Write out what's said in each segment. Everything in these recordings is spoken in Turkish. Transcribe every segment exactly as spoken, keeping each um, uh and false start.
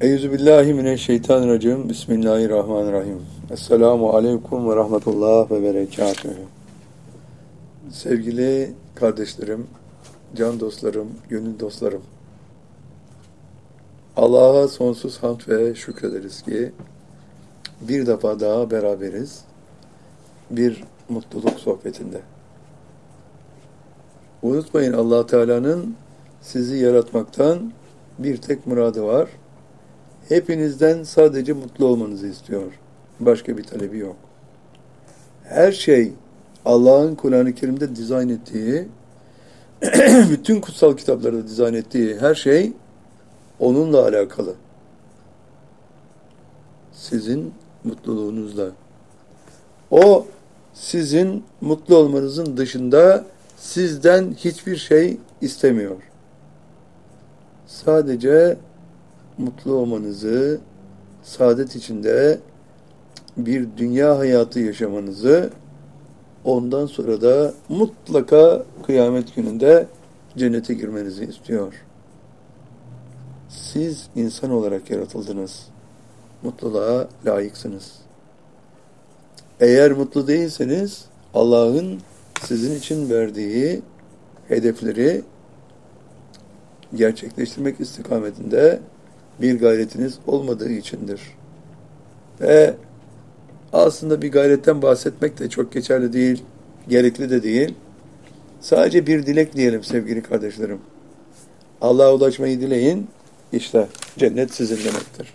Euzubillahimineşşeytanirracim. Bismillahirrahmanirrahim. Esselamu aleyküm ve rahmetullah ve berekatühü. Sevgili kardeşlerim, can dostlarım, gönül dostlarım. Allah'a sonsuz hamd ve şükrederiz ki bir defa daha beraberiz. Bir mutluluk sohbetinde. Unutmayın, Allah Teala'nın sizi yaratmaktan bir tek muradı var. Hepinizden sadece mutlu olmanızı istiyor. Başka bir talebi yok. Her şey Allah'ın Kur'an-ı Kerim'de dizayn ettiği, bütün kutsal kitaplarda dizayn ettiği her şey onunla alakalı. Sizin mutluluğunuzla. O sizin mutlu olmanızın dışında sizden hiçbir şey istemiyor. Sadece mutlu olmanızı, saadet içinde bir dünya hayatı yaşamanızı, ondan sonra da mutlaka kıyamet gününde cennete girmenizi istiyor. Siz insan olarak yaratıldınız. Mutluluğa layıksınız. Eğer mutlu değilseniz, Allah'ın sizin için verdiği hedefleri gerçekleştirmek istikametinde bir gayretiniz olmadığı içindir. Ve aslında bir gayretten bahsetmek de çok geçerli değil, gerekli de değil. Sadece bir dilek diyelim sevgili kardeşlerim. Allah'a ulaşmayı dileyin, işte cennet sizin demektir.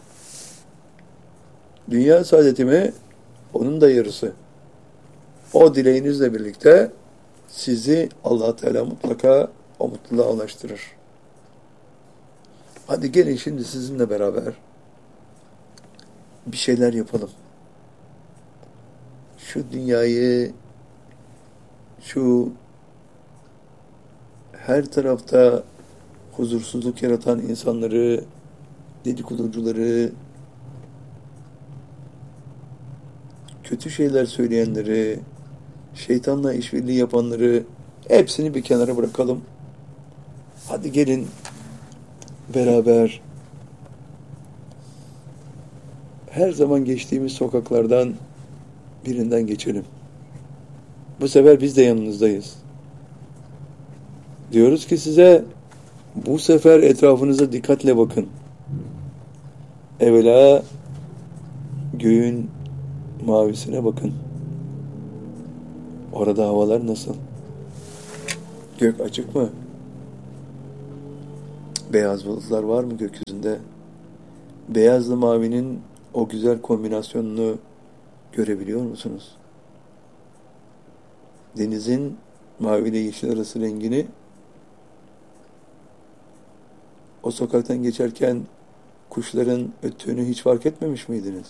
Dünya saadeti mi? Onun da yarısı. O dileğinizle birlikte sizi Allah Teala mutlaka o mutluluğa ulaştırır. Hadi gelin şimdi sizinle beraber bir şeyler yapalım. Şu dünyayı, şu her tarafta huzursuzluk yaratan insanları, dedikoducuları, kötü şeyler söyleyenleri, şeytanla işbirliği yapanları hepsini bir kenara bırakalım. Hadi gelin beraber her zaman geçtiğimiz sokaklardan birinden geçelim. Bu sefer biz de yanınızdayız. Diyoruz ki size, bu sefer etrafınıza dikkatle bakın. Evvela göğün mavisine bakın. Orada havalar nasıl? Gök açık mı? Beyaz bulutlar var mı gökyüzünde? Beyazla mavinin o güzel kombinasyonunu görebiliyor musunuz? Denizin mavi ile yeşil arası rengini o sokaktan geçerken kuşların öttüğünü hiç fark etmemiş miydiniz?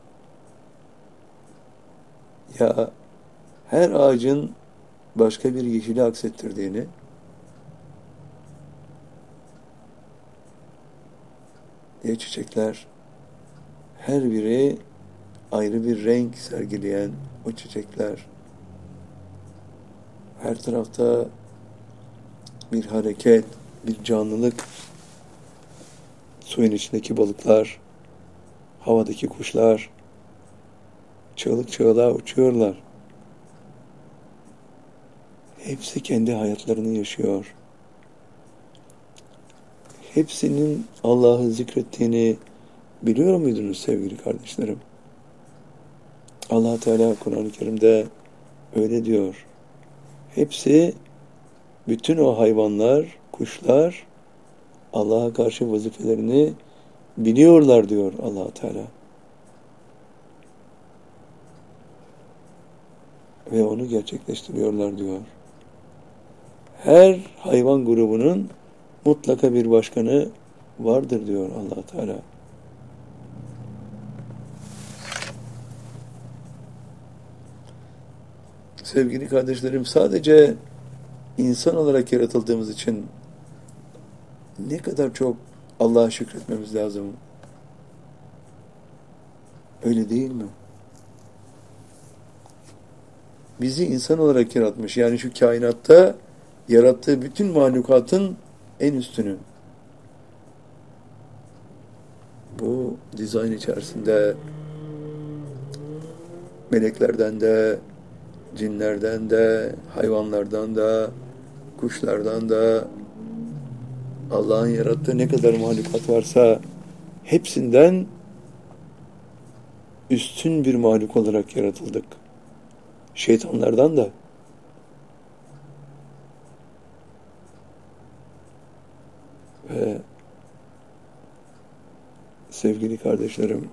Ya her ağacın başka bir yeşili aksettirdiğini, ya çiçekler, her biri ayrı bir renk sergileyen o çiçekler, her tarafta bir hareket, bir canlılık, suyun içindeki balıklar, havadaki kuşlar, çığlık çığlığa uçuyorlar. Hepsi kendi hayatlarını yaşıyor. Hepsinin Allah'ı zikrettiğini biliyor muydunuz sevgili kardeşlerim? Allah Teala Kur'an-ı Kerim'de öyle diyor. Hepsi, bütün o hayvanlar, kuşlar Allah'a karşı vazifelerini biliyorlar diyor Allah Teala. Ve onu gerçekleştiriyorlar diyor. Her hayvan grubunun mutlaka bir başkanı vardır diyor Allah Teala. Sevgili kardeşlerim, sadece insan olarak yaratıldığımız için ne kadar çok Allah'a şükretmemiz lazım. Öyle değil mi? Bizi insan olarak yaratmış. Yani şu kainatta yarattığı bütün mahlukatın en üstünü. bu dizayn içerisinde meleklerden de, cinlerden de, hayvanlardan da, kuşlardan da, Allah'ın yarattığı ne kadar mahlukat varsa hepsinden üstün bir mahluk olarak yaratıldık. Şeytanlardan da. Ve sevgili kardeşlerim,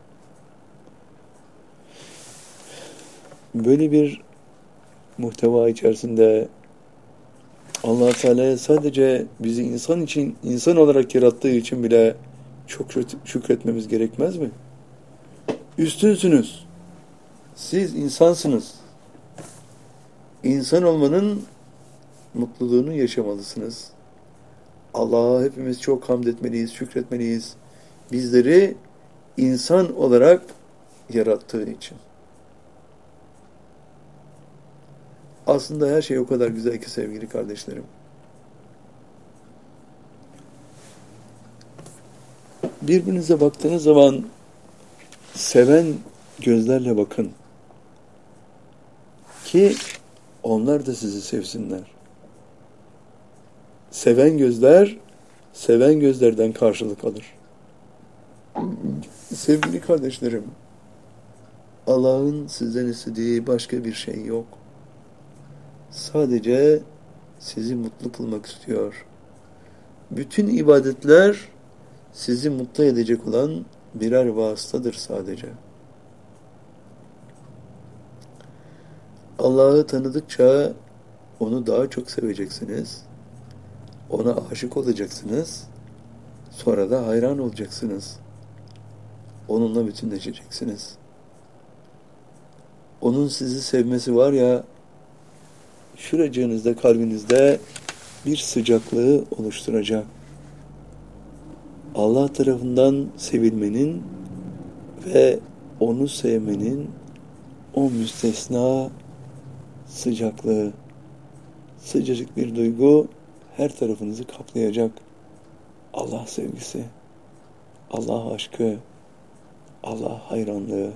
böyle bir muhteva içerisinde Allah Teala sadece bizi insan için, insan olarak yarattığı için bile çok şükretmemiz gerekmez mi? Üstünsünüz. Siz insansınız. İnsan olmanın mutluluğunu yaşamalısınız. Allah'a hepimiz çok hamd etmeliyiz, şükretmeliyiz. Bizleri insan olarak yarattığı için. Aslında her şey o kadar güzel ki sevgili kardeşlerim. Birbirinize baktığınız zaman seven gözlerle bakın. Ki onlar da sizi sevsinler. Seven gözler, seven gözlerden karşılık alır. Sevgili kardeşlerim, Allah'ın sizden istediği başka bir şey yok. Sadece sizi mutlu kılmak istiyor. Bütün ibadetler sizi mutlu edecek olan birer vasıtadır sadece. Allah'ı tanıdıkça onu daha çok seveceksiniz. Ona aşık olacaksınız. Sonra da hayran olacaksınız. Onunla bütünleşeceksiniz. Onun sizi sevmesi var ya, şuracığınızda, kalbinizde bir sıcaklığı oluşturacak. Allah tarafından sevilmenin ve onu sevmenin o müstesna sıcaklığı, sıcacık bir duygu her tarafınızı kaplayacak. Allah sevgisi, Allah aşkı, Allah hayranlığı.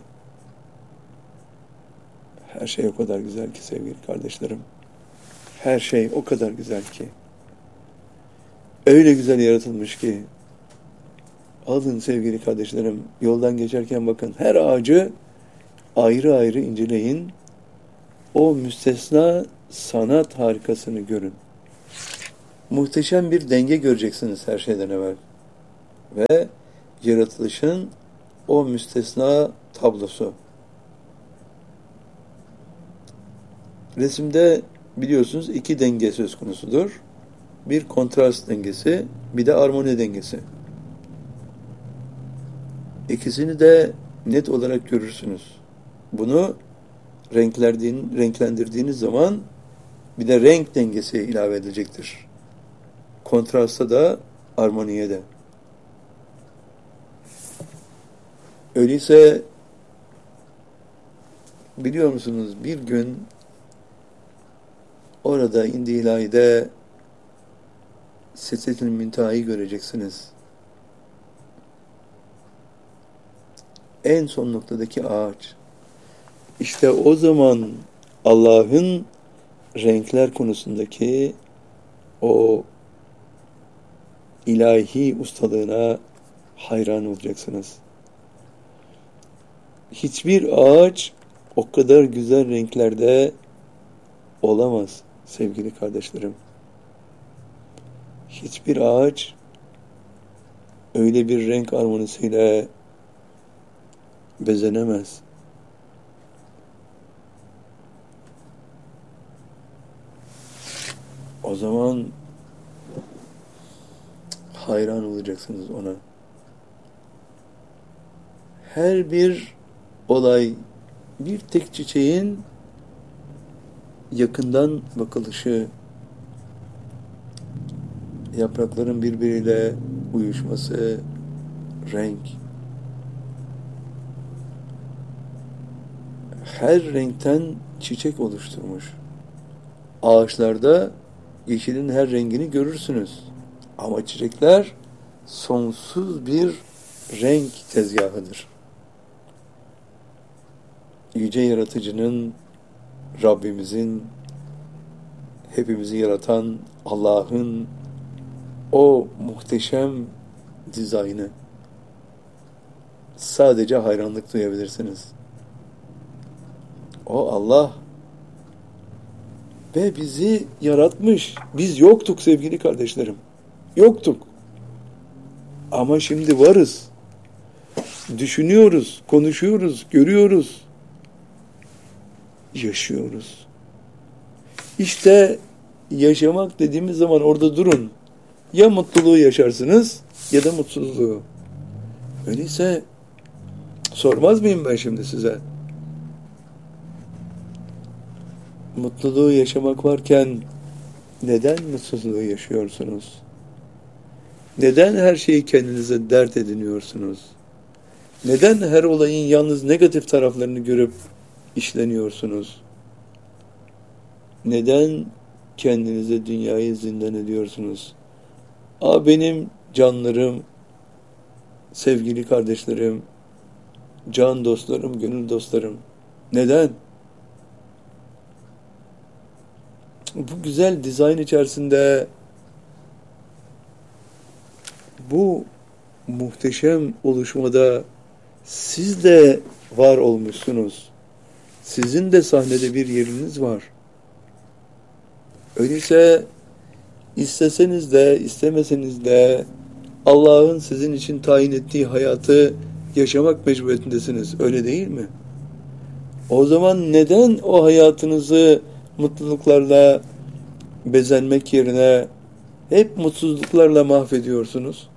Her şey o kadar güzel ki sevgili kardeşlerim. Her şey o kadar güzel ki. Öyle güzel yaratılmış ki. Alın sevgili kardeşlerim, yoldan geçerken bakın, her ağacı ayrı ayrı inceleyin. O müstesna sanat harikasını görün. Muhteşem bir denge göreceksiniz her şeyden evvel. Ve yaratılışın o müstesna tablosu. Resimde biliyorsunuz iki denge söz konusudur. Bir kontrast dengesi, bir de armoni dengesi. İkisini de net olarak görürsünüz. Bunu renklendirdiğiniz zaman bir de renk dengesi ilave edilecektir. Kontrasta da, armoniye de. Öyleyse biliyor musunuz, bir gün orada indi ilahide Sidretül Münteha'yı göreceksiniz. En son noktadaki ağaç. İşte o zaman Allah'ın renkler konusundaki o ilahi ustalığına hayran olacaksınız. Hiçbir ağaç o kadar güzel renklerde olamaz sevgili kardeşlerim. Hiçbir ağaç öyle bir renk armonisiyle bezenemez. O zaman hayran olacaksınız ona. Her bir olay, bir tek çiçeğin yakından bakılışı, yaprakların birbiriyle uyuşması, renk. Her renkten çiçek oluşturmuş. Ağaçlarda yeşilin her rengini görürsünüz. Ama çiçekler sonsuz bir renk tezgahıdır. Yüce Yaratıcının, Rabbimizin, hepimizi yaratan Allah'ın o muhteşem dizaynı sadece hayranlık duyabilirsiniz. O Allah ve bizi yaratmış. Biz yoktuk sevgili kardeşlerim. Yoktuk. Ama şimdi varız. Düşünüyoruz, konuşuyoruz, görüyoruz. Yaşıyoruz. İşte yaşamak dediğimiz zaman orada durun. Ya mutluluğu yaşarsınız ya da mutsuzluğu. Öyleyse sormaz mıyım ben şimdi size? Mutluluğu yaşamak varken neden mutsuzluğu yaşıyorsunuz? Neden her şeyi kendinize dert ediniyorsunuz? Neden her olayın yalnız negatif taraflarını görüp işleniyorsunuz? Neden kendinize dünyayı zindan ediyorsunuz? Aa, benim canlarım, sevgili kardeşlerim, can dostlarım, gönül dostlarım. Neden? Bu güzel dizayn içerisinde, bu muhteşem oluşmada siz de var olmuşsunuz. Sizin de sahnede bir yeriniz var. Öyleyse isteseniz de istemeseniz de Allah'ın sizin için tayin ettiği hayatı yaşamak mecburiyetindesiniz. Öyle değil mi? O zaman neden o hayatınızı mutluluklarla bezenmek yerine hep mutsuzluklarla mahvediyorsunuz?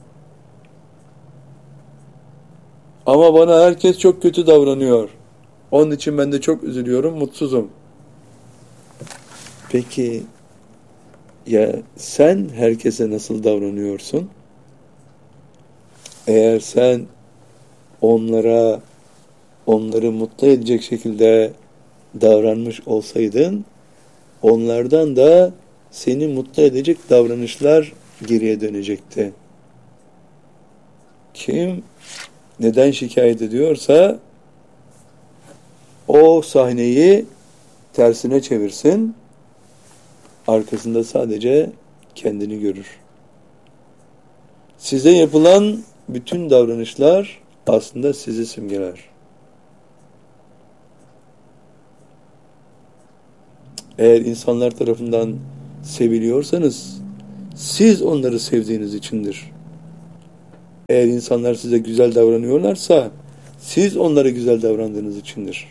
Ama bana herkes çok kötü davranıyor. Onun için ben de çok üzülüyorum, mutsuzum. Peki ya sen herkese nasıl davranıyorsun? Eğer sen onlara, onları mutlu edecek şekilde davranmış olsaydın, onlardan da seni mutlu edecek davranışlar geriye dönecekti. Kim neden şikayet ediyorsa o sahneyi tersine çevirsin, arkasında sadece kendini görür. Size yapılan bütün davranışlar aslında sizi simgeler. Eğer insanlar tarafından seviliyorsanız, siz onları sevdiğiniz içindir. Eğer insanlar size güzel davranıyorlarsa, siz onlara güzel davrandığınız içindir.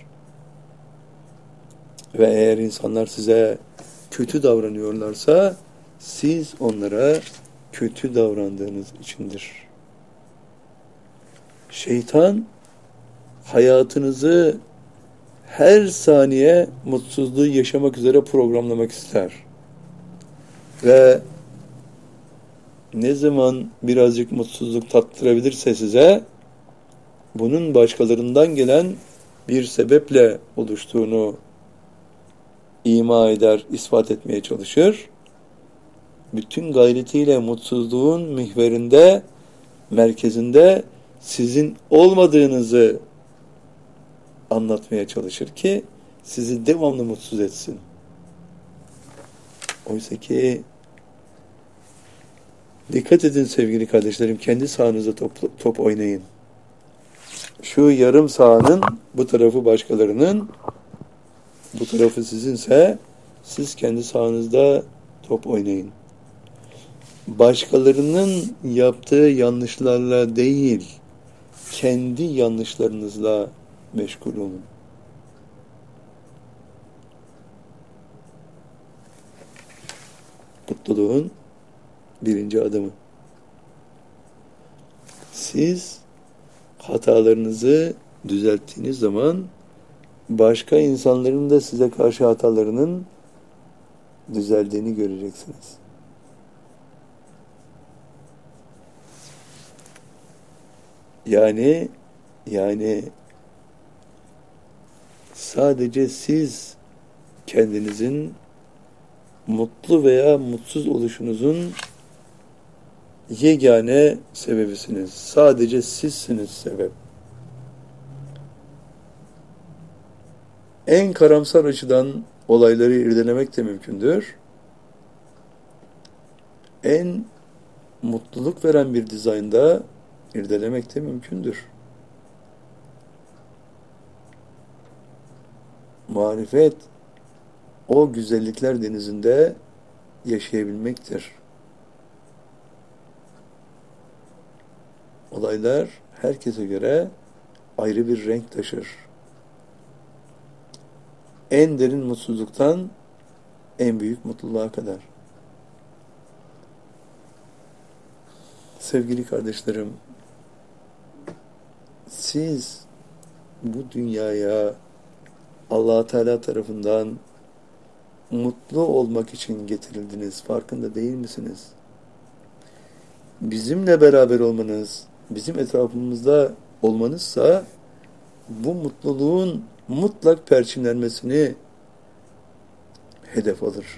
Ve eğer insanlar size kötü davranıyorlarsa, siz onlara kötü davrandığınız içindir. Şeytan, hayatınızı her saniye mutsuzluğu yaşamak üzere programlamak ister. Ve ne zaman birazcık mutsuzluk tattırabilirse size, bunun başkalarından gelen bir sebeple oluştuğunu ima eder, ispat etmeye çalışır. Bütün gayretiyle mutsuzluğun mihverinde, merkezinde sizin olmadığınızı anlatmaya çalışır ki sizi devamlı mutsuz etsin. Oysa ki dikkat edin sevgili kardeşlerim, kendi sahanıza top, top oynayın. Şu yarım sahanın bu tarafı başkalarının, bu tarafı sizinse siz kendi sahanızda top oynayın. Başkalarının yaptığı yanlışlarla değil, kendi yanlışlarınızla meşgul olun. Mutluluğun birinci adımı. Siz hatalarınızı düzelttiğiniz zaman başka insanların da size karşı hatalarının düzeldiğini göreceksiniz. Yani yani sadece siz kendinizin mutlu veya mutsuz oluşunuzun yegane sebebisiniz. Sadece sizsiniz sebep. En karamsar açıdan olayları irdelemek de mümkündür. En mutluluk veren bir dizaynda irdelemek de mümkündür. Marifet, o güzellikler denizinde yaşayabilmektir. Olaylar herkese göre ayrı bir renk taşır. En derin mutsuzluktan en büyük mutluluğa kadar. Sevgili kardeşlerim, siz bu dünyaya Allah Teala tarafından mutlu olmak için getirildiniz. Farkında değil misiniz? Bizimle beraber olmanız, bizim etrafımızda olmanızsa bu mutluluğun mutlak perçinlenmesini hedef alır.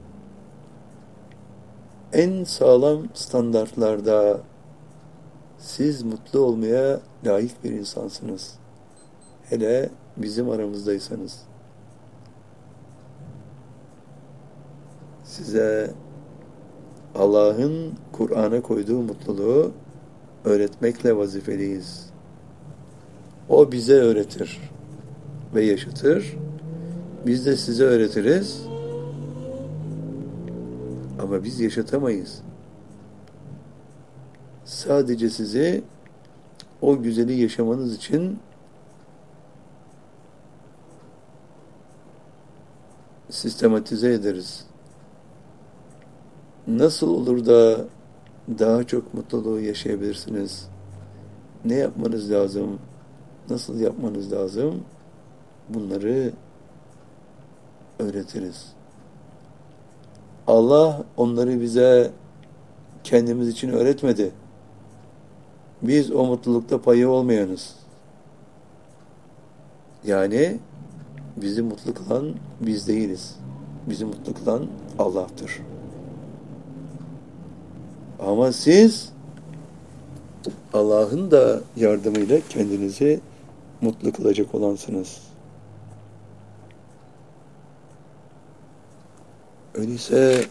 En sağlam standartlarda siz mutlu olmaya layık bir insansınız. Hele bizim aramızdaysanız. Size Allah'ın Kur'an'a koyduğu mutluluğu öğretmekle vazifeliyiz. O bize öğretir ve yaşatır. Biz de size öğretiriz. Ama biz yaşatamayız. Sadece sizi o güzeli yaşamanız için sistematize ederiz. Nasıl olur da daha çok mutluluğu yaşayabilirsiniz? Ne yapmanız lazım? Nasıl yapmanız lazım? Bunları öğretiriz. Allah onları bize kendimiz için öğretmedi. Biz o mutlulukta payı olmayanız. Yani bizi mutlu kılan biz değiliz. Bizi mutlu kılan Allah'tır. Ama siz Allah'ın da yardımıyla kendinizi mutlu kılacak olansınız. Öyleyse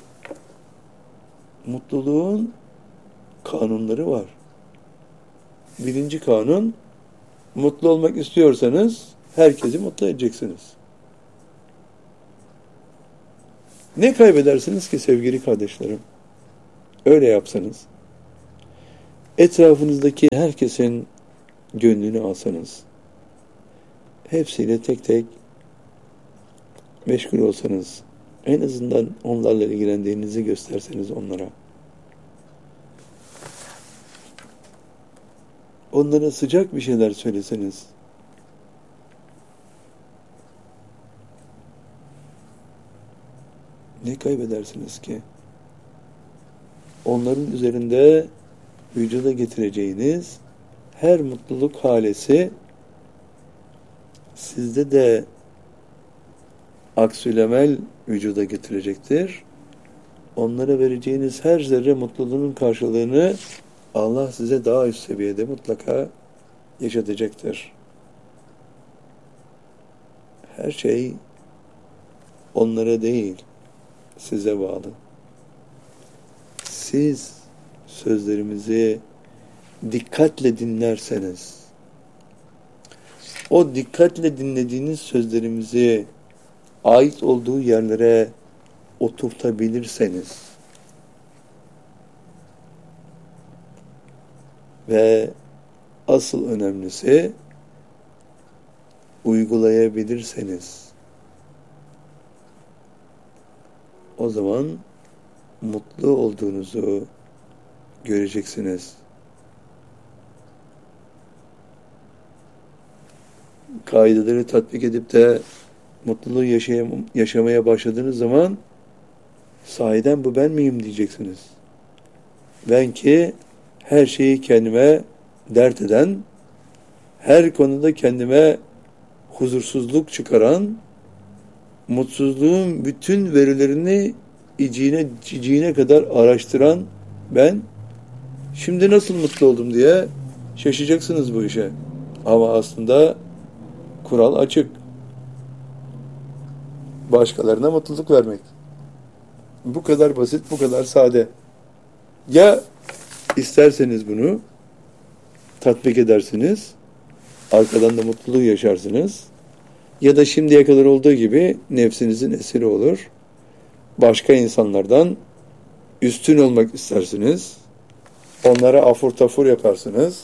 mutluluğun kanunları var. Birinci kanun, mutlu olmak istiyorsanız herkesi mutlu edeceksiniz. Ne kaybedersiniz ki sevgili kardeşlerim? Öyle yapsanız. Etrafınızdaki herkesin gönlünü alsanız. Hepsiyle tek tek meşgul olsanız. En azından onlarla ilgilendiğinizi gösterseniz onlara. Onlara sıcak bir şeyler söyleseniz. Ne kaybedersiniz ki? Onların üzerinde vücuda getireceğiniz her mutluluk halesi sizde de aksülemel vücuda getirecektir. Onlara vereceğiniz her zerre mutluluğun karşılığını Allah size daha üst seviyede mutlaka yaşatacaktır. Her şey onlara değil, size bağlı. Siz sözlerimizi dikkatle dinlerseniz, o dikkatle dinlediğiniz sözlerimizi ait olduğu yerlere oturtabilirseniz ve asıl önemlisi uygulayabilirseniz o zaman mutlu olduğunuzu göreceksiniz. Kaideleri tatbik edip de mutluluğu yaşayam- yaşamaya başladığınız zaman sahiden bu ben miyim diyeceksiniz. Ben ki her şeyi kendime dert eden, her konuda kendime huzursuzluk çıkaran, mutsuzluğun bütün verilerini iciğine, ciciğine kadar araştıran ben Şimdi nasıl mutlu oldum diye şaşacaksınız bu işe. Ama aslında kural açık. Başkalarına mutluluk vermek. Bu kadar basit, bu kadar sade. Ya isterseniz bunu tatbik edersiniz, arkadan da mutluluğu yaşarsınız. Ya da şimdiye kadar olduğu gibi nefsinizin esiri olur. Başka insanlardan üstün olmak istersiniz. Onlara afur tafur yaparsınız.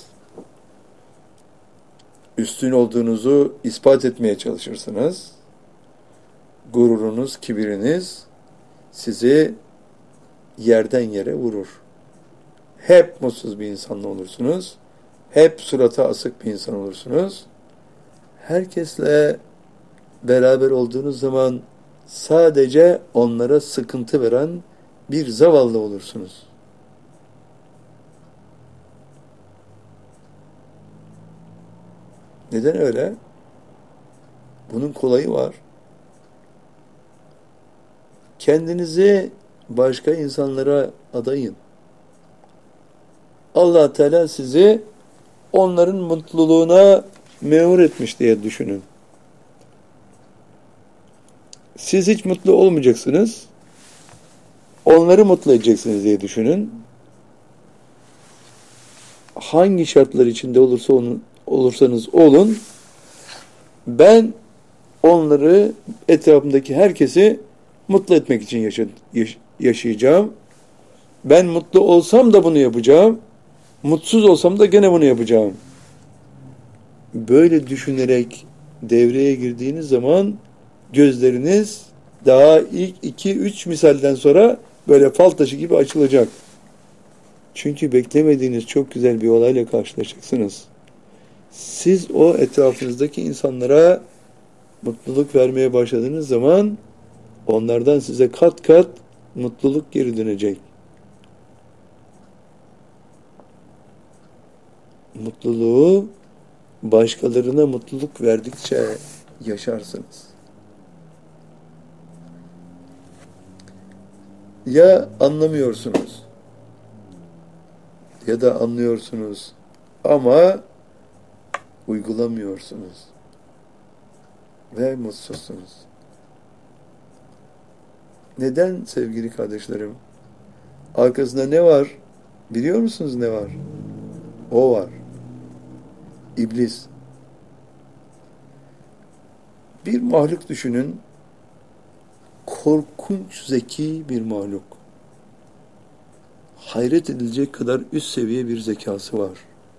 Üstün olduğunuzu ispat etmeye çalışırsınız. Gururunuz, kibiriniz sizi yerden yere vurur. Hep mutsuz bir insan olursunuz. Hep surata asık bir insan olursunuz. Herkesle beraber olduğunuz zaman sadece onlara sıkıntı veren bir zavallı olursunuz. Neden öyle? Bunun kolayı var. Kendinizi başka insanlara adayın. Allah Teala sizi onların mutluluğuna memur etmiş diye düşünün. Siz hiç mutlu olmayacaksınız. Onları mutlu edeceksiniz diye düşünün. Hangi şartlar içinde olursa onu, olursanız olun, ben onları, etrafımdaki herkesi mutlu etmek için yaşa, yaş, yaşayacağım. Ben mutlu olsam da bunu yapacağım. Mutsuz olsam da gene bunu yapacağım. Böyle düşünerek devreye girdiğiniz zaman gözleriniz daha ilk iki üç misalden sonra böyle fal taşı gibi açılacak. Çünkü beklemediğiniz çok güzel bir olayla karşılaşacaksınız. Siz o etrafınızdaki insanlara mutluluk vermeye başladığınız zaman onlardan size kat kat mutluluk geri dönecek. Mutluluğu başkalarına mutluluk verdikçe yaşarsınız. Ya anlamıyorsunuz ya da anlıyorsunuz ama uygulamıyorsunuz ve mutsuzsunuz. Neden sevgili kardeşlerim? Arkasında ne var? Biliyor musunuz ne var? O var. İblis. Bir mahluk düşünün. Korkunç zeki bir mahluk. Hayret edilecek kadar üst seviye bir zekası var.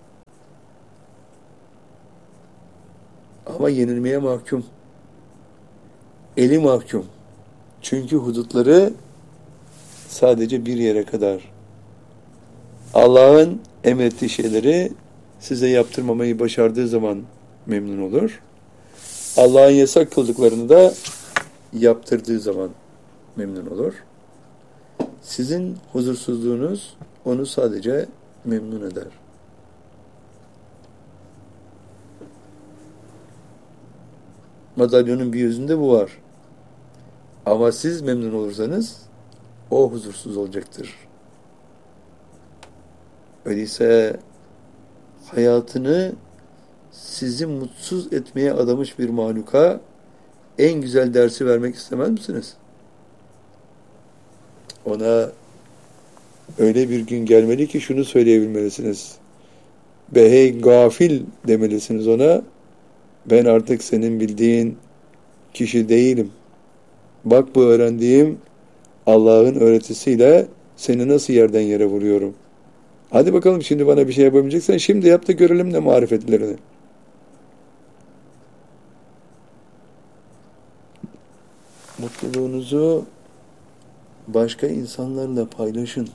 Ama yenilmeye mahkum. Eli mahkum. Çünkü hudutları sadece bir yere kadar. Allah'ın emrettiği şeyleri size yaptırmamayı başardığı zaman memnun olur. Allah'ın yasak kıldıklarını da yaptırdığı zaman memnun olur. Sizin huzursuzluğunuz onu sadece memnun eder. Madalyonun bir yüzünde bu var. Ama siz memnun olursanız o huzursuz olacaktır. Öyleyse hayatını sizi mutsuz etmeye adamış bir mahluka en güzel dersi vermek istemez misiniz? Ona öyle bir gün gelmeli ki şunu söyleyebilmelisiniz. Be hey gafil demelisiniz ona. Ben artık senin bildiğin kişi değilim. Bak bu öğrendiğim Allah'ın öğretisiyle seni nasıl yerden yere vuruyorum. Hadi bakalım şimdi bana bir şey yapabileceksen şimdi yap da görelim ne marifetlerini. Mutluluğunuzu başka insanlarla paylaşın.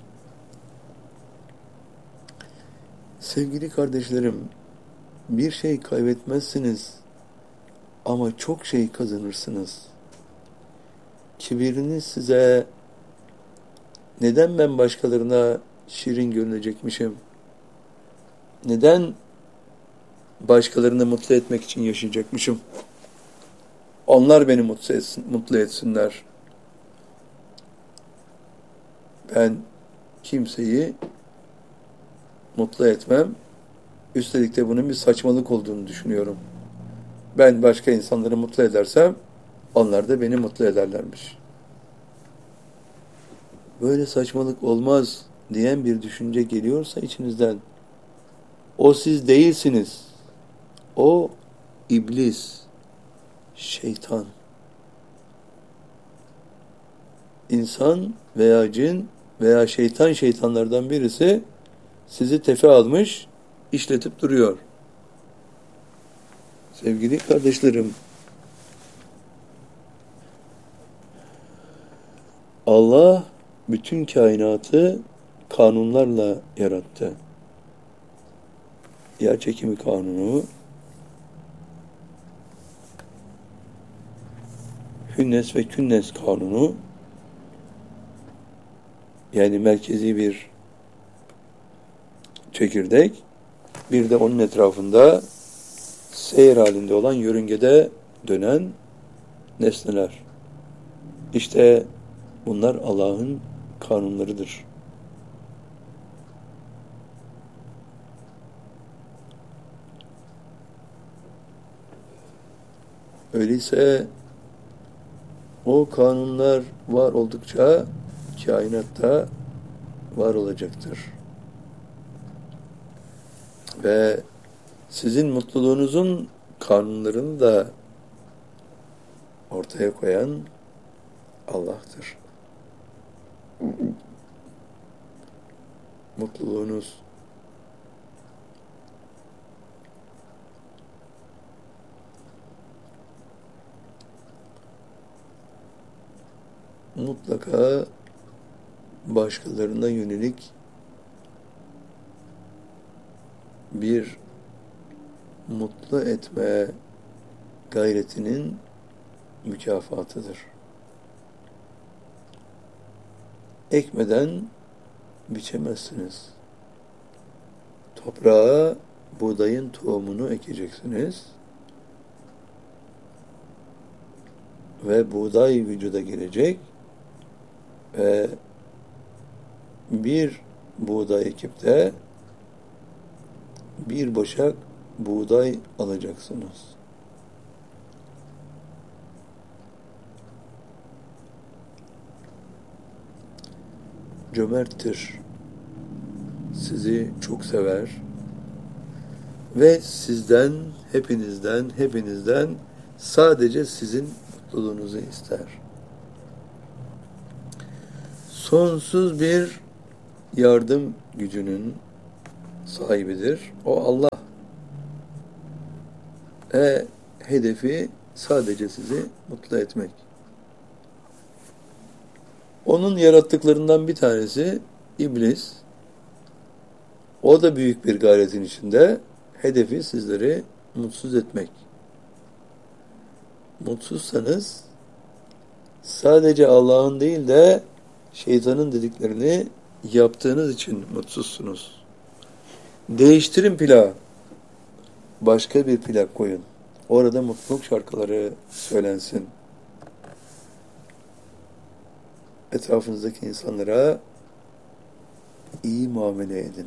Sevgili kardeşlerim, bir şey kaybetmezsiniz ama çok şey kazanırsınız. Kibiriniz size neden ben başkalarına şirin görünecekmişim? Neden başkalarını mutlu etmek için yaşayacakmışım? Onlar beni mutlu etsin, mutlu etsinler. Ben kimseyi mutlu etmem. Üstelik de bunun bir saçmalık olduğunu düşünüyorum. Ben başka insanları mutlu edersem onlar da beni mutlu ederlermiş. Böyle saçmalık olmaz diyen bir düşünce geliyorsa içinizden, o siz değilsiniz. O iblis, şeytan. İnsan veya cin veya şeytan şeytanlardan birisi sizi tefe almış, işletip duruyor. Sevgili kardeşlerim, Allah bütün kainatı kanunlarla yarattı. Yer çekimi kanunu, hünnes ve künnes kanunu, yani merkezi bir çekirdek, bir de onun etrafında seyir halinde olan yörüngede dönen nesneler. İşte bunlar Allah'ın kanunlarıdır. Öyleyse o kanunlar var oldukça kainatta var olacaktır. Ve sizin mutluluğunuzun kanunlarını da ortaya koyan Allah'tır. Mutluluğunuz mutlaka başkalarına yönelik bir mutlu etme gayretinin mükafatıdır. Ekmeden biçemezsiniz. Toprağa buğdayın tohumunu ekeceksiniz ve buğday vücuda gelecek ve bir buğday ekip de bir başak buğday alacaksınız. Cömerttir. Sizi çok sever ve sizden, hepinizden, hepinizden sadece sizin mutluluğunuzu ister. Sonsuz bir yardım gücünün sahibidir. O Allah. E, hedefi sadece sizi mutlu etmek. Onun yarattıklarından bir tanesi iblis. O da büyük bir gayretin içinde. Hedefi sizleri mutsuz etmek. Mutsuzsanız sadece Allah'ın değil de şeytanın dediklerini yaptığınız için mutsuzsunuz. Değiştirin plağı. Başka bir plak koyun. Orada mutluluk şarkıları söylensin. Etrafınızdaki insanlara iyi muamele edin.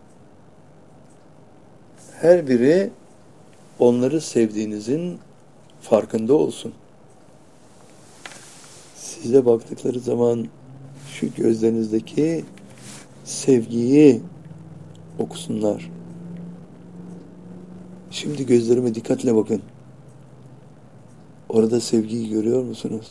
Her biri onları sevdiğinizin farkında olsun. Size baktıkları zaman şu gözlerinizdeki sevgiyi okusunlar. Şimdi gözlerime dikkatle bakın. Orada sevgiyi görüyor musunuz?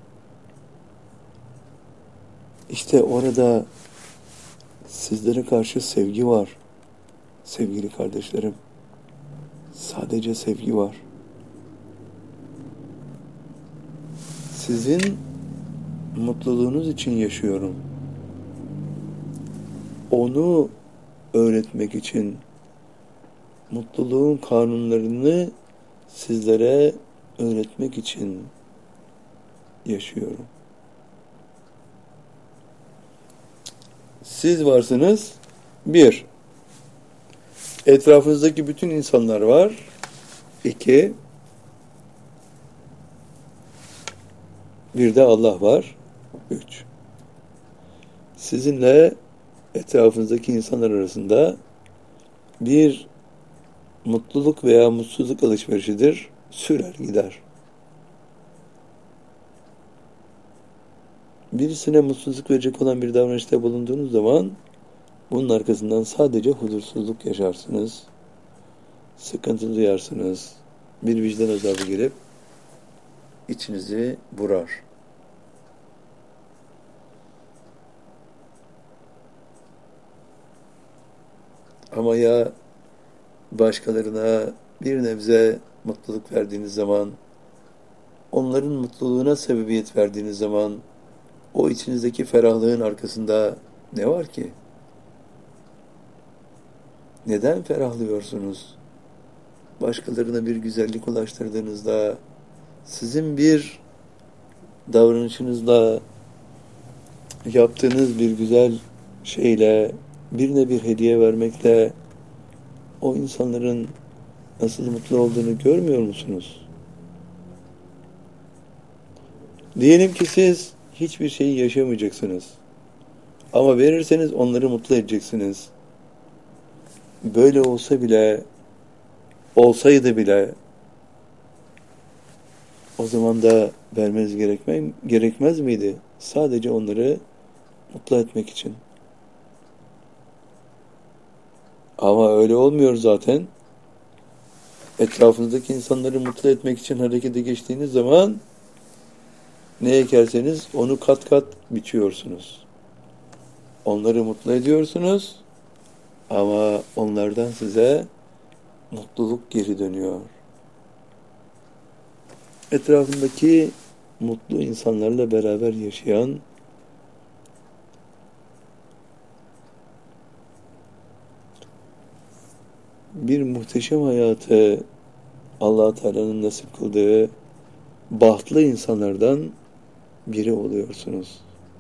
İşte orada sizlere karşı sevgi var. Sevgili kardeşlerim. Sadece sevgi var. Sizin mutluluğunuz için yaşıyorum. Onu öğretmek için mutluluğun kanunlarını sizlere öğretmek için yaşıyorum. Siz varsınız. Bir, etrafınızdaki bütün insanlar var. İki, bir de Allah var. Üç, sizinle etrafınızdaki insanlar arasında bir mutluluk veya mutsuzluk alışverişidir. Sürer gider. Birisine mutsuzluk verecek olan bir davranışta bulunduğunuz zaman bunun arkasından sadece huzursuzluk yaşarsınız. Sıkıntı duyarsınız. Bir vicdan azabı gelip içinizi burar. Ama ya başkalarına bir nebze mutluluk verdiğiniz zaman, onların mutluluğuna sebebiyet verdiğiniz zaman, o içinizdeki ferahlığın arkasında ne var ki? Neden ferahlıyorsunuz? Başkalarına bir güzellik ulaştırdığınızda, sizin bir davranışınızla, yaptığınız bir güzel şeyle, birine bir hediye vermekle, o insanların nasıl mutlu olduğunu görmüyor musunuz? Diyelim ki siz hiçbir şeyi yaşamayacaksınız. Ama verirseniz onları mutlu edeceksiniz. Böyle olsa bile, olsaydı bile, o zaman da vermeniz gerekmez, gerekmez miydi? Sadece onları mutlu etmek için. Ama öyle olmuyor zaten. Etrafınızdaki insanları mutlu etmek için harekete geçtiğiniz zaman ne ekerseniz onu kat kat biçiyorsunuz. Onları mutlu ediyorsunuz ama onlardan size mutluluk geri dönüyor. Etrafındaki mutlu insanlarla beraber yaşayan, bir muhteşem hayatı Allah Teala'nın nasip kıldığı bahtlı insanlardan biri oluyorsunuz.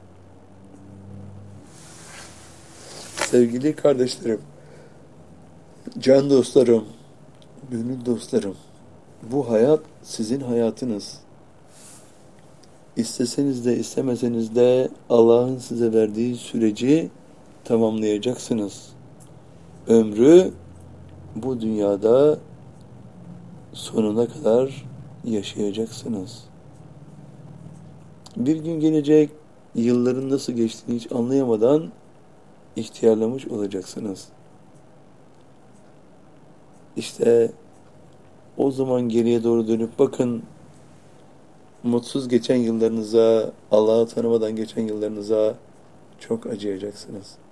Sevgili kardeşlerim, can dostlarım, gönül dostlarım, bu hayat sizin hayatınız. İsteseniz de istemeseniz de Allah'ın size verdiği süreci tamamlayacaksınız. Ömrü bu dünyada sonuna kadar yaşayacaksınız. Bir gün gelecek, yılların nasıl geçtiğini hiç anlayamadan ihtiyarlamış olacaksınız. İşte o zaman geriye doğru dönüp bakın, mutsuz geçen yıllarınıza, Allah'ı tanımadan geçen yıllarınıza çok acıyacaksınız.